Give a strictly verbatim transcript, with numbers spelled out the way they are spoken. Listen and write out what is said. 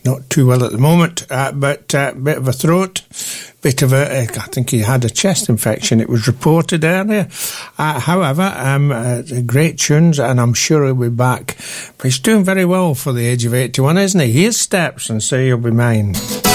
not too well at the moment, uh, but a uh, bit of a throat, bit of a, I think he had a chest infection, it was reported earlier. Uh, however, um, uh, great tunes, and I'm sure he'll be back. But he's doing very well for the age of eighty-one, isn't he? Here's Steps and Say You'll Be Mine.